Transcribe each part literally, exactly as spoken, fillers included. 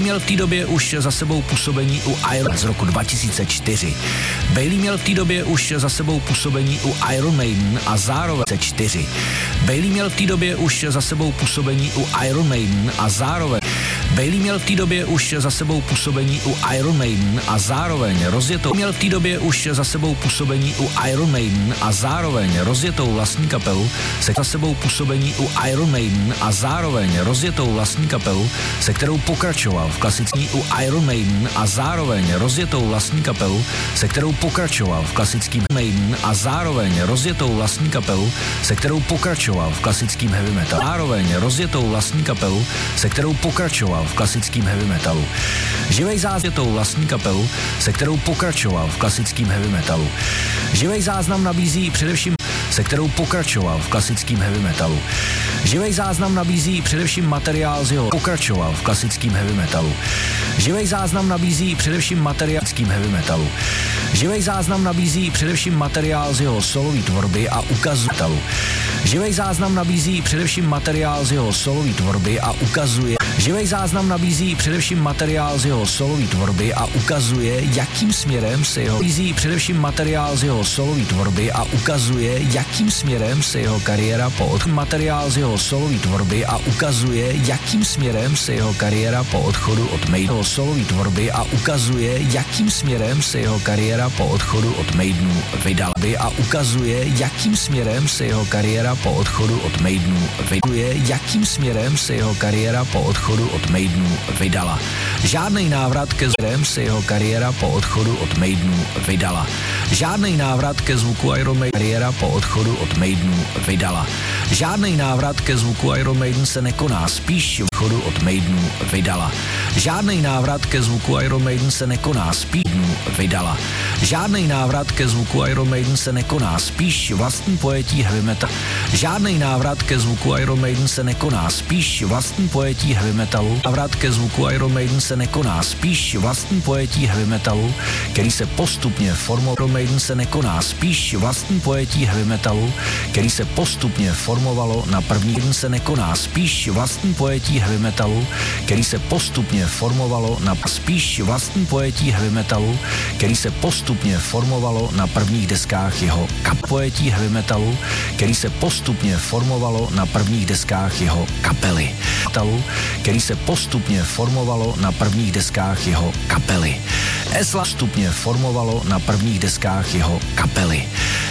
měl v té době už za sebou působení u Iron z roku dva tisíce čtyři. Bayley měl v té době už za sebou působení u Iron Maiden a zároveň čtyři. Bayley měl v té době už za sebou působení u Iron Maiden a zároveň Bayley měl v té době už za sebou působení u Iron Maiden a zároveň rozjetou měl v té době už za sebou působení u Iron Maiden a zároveň rozjetou vlastní kapelu se za sebou působení u Iron Maiden a zároveň rozjetou vlastní kapelu, se kterou pokračoval v klasický u Iron Maiden a zároveň rozjetou vlastní kapelu, se kterou pokračoval v klasickým Maiden a zároveň rozjetou vlastní kapelu, se kterou pokračoval v klasickém heavy metalu. Zároveň rozjetou vlastní kapelu, se kterou pokračoval v klasickém heavy metalu. Živej zázetou vlastní kapelu, se kterou pokračoval v klasickém heavy metalu. Živej záznam nabízí především se kterou pokračoval v klasickém heavy metalu. Živej záznam nabízí především materiál z jeho pokračoval v klasickém heavy metalu. Živej záznam nabízí především materiál z heavy metalu. Živej záznam nabízí především materiál z jeho solový tvorby a ukazuje metalu. Živej záznam nabízí především materiál z jeho solový tvorby a ukazuje Živej záznam nabízí především materiál z jeho solový tvorby a ukazuje, jakým směrem se jeho nabízí především materiál z jeho solový tvorby a ukazuje, jakým směrem se jeho kariéra po odchodu materiál z jeho solový tvorby a ukazuje, jakým směrem se jeho kariéra po odchodu od Maidenu solový tvorby a ukazuje, jakým směrem se jeho kariéra po odchodu od Maidenu vydala a ukazuje, jakým směrem se jeho kariéra po odchodu od Maidenu vyduje, jakým směrem se jeho kariéra po odchodu od Maidenu vydala. Žádnej návrat ke směrem se jeho kariéra po odchodu od Maidenu vydala. Žádnej návrat ke zvuku Iron Maiden kariéra po odchodu od Maidenu vydala. Žádnej návrat ke zvuku Iron Maiden se nekoná, spíš odchodu od Maidenu vydala. Žádnej návrat ke zvuku Iron Maiden se nekoná, spíš vydala. Žádnej návrat ke zvuku Iron Maiden se nekoná, spíš vlastní pojetí heavy metal. Žádnej návrat ke zvuku Iron Maiden se nekoná, spíš vlastní pojetí heavy metalu. Návrat ke zvuku Iron Maiden se nekoná, spíš vlastní pojetí heavy metalu, který se postupně formou Iron Maiden se nekoná, spíš vlastní pojetí heavy metalu, který se postupně formovalo na první se nekoná, spíš vlastní pojetí heavy metalu, který se postupně formovalo na spíš vlastní pojetí heavy metalu, který se postupně formovalo na prvních deskách jeho kap pojetí heavy metalu, který se postupně formovalo na prvních deskách jeho kapely. Metalu, který se postupně formovalo na prvních deskách jeho kapely. S-Live postupně formovalo na prvních deskách jeho kapely.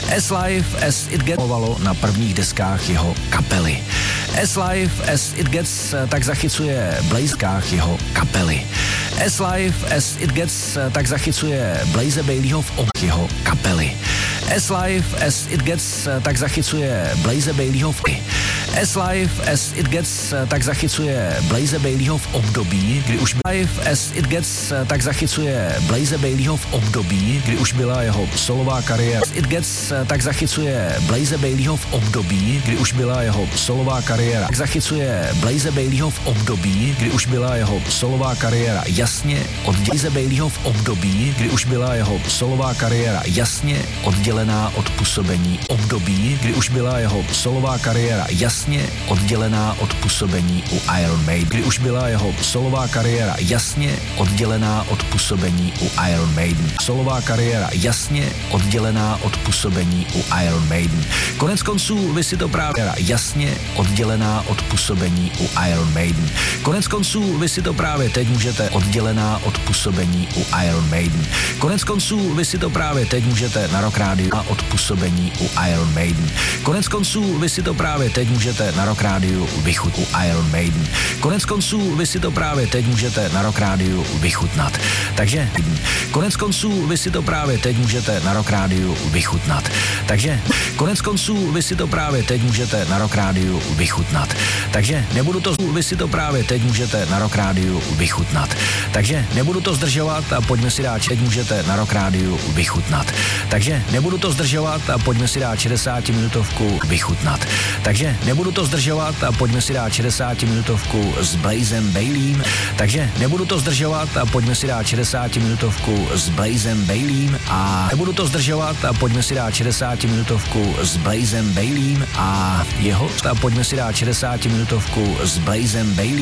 S-Live as it gets formovalo na prvních deskách jeho kapely. S-Live as it gets tak zachycuje blazkách jeho kapely. S-Live as it gets tak zachycuje Blaze Bayleyho v ob jeho kapely. S-Live as it gets tak zachycuje Blaze Bayleyho v S-Live as it gets tak zachycuje Blaze Bayleyho v období, kdy už Live as it gets tak zachycuje Blaze Bayleyho v období, kdy už byla jeho solová kariéra. It gets tak zachycuje Blaze Bayleyho v období, kdy už byla jeho solová kariéra. Tak zachycuje Blaze Bayleyho v období, kdy už byla jeho solová kariéra jasně oddělená. Blaze Bayleyho v období, kdy už byla jeho solová kariéra jasně oddělená od působení. Období, kdy už byla jeho solová kariéra jasně oddělená od působení u Iron Maiden. Kdy už byla jeho solová kariéra jasně oddělená od působení u Iron Maiden. Solová kariéra jasně oddělená od působení u Iron Maiden. Konec konců vy si to právě jasně oddělená od působení u Iron Maiden. Konec konců vy si to právě teď můžete oddělená od působení u Iron Maiden. Konec konců vy si to právě teď můžete na Rock Radio od působení u Iron Maiden. Konec konců vy si to právě teď můžete na Rock Radio vychutnat u Iron Maiden. Konec konců vy si to právě teď můžete na Rock Radio vychutnat. Takže konec konců vy si to právě teď můžete na Rock Radio vychutnat. Takže konec konců vy si to právě teď můžete na Rock Radio vychutnat. Takže nebudu to vy si to právě teď můžete na Rock Radio vychutnat. Takže nebudu to zdržovat a pojďme si dát, teď můžete na Rock Radio vychutnat. Takže nebudu to zdržovat a pojďme si dát šedesátiminutovku vychutnat. Takže nebudu to zdržovat a pojďme si dát šedesátiminutovku s Blazem Bayleym. Takže nebudu to zdržovat a pojďme si dát šedesátiminutovku s Blazem Bayleym a nebudu to zdržovat a pojďme si dát šedesátiminutovku s Blazem Bayleym a jeho a pojďme si dát šedesátiminutovku s Blazem Bayleym.